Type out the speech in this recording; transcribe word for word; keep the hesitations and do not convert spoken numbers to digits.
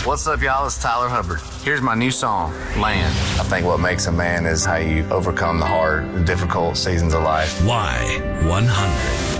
What's up, y'all? It's Tyler Hubbard. Here's my new song, Land. I think what makes a man is how you overcome the hard and difficult seasons of life. Y one hundred.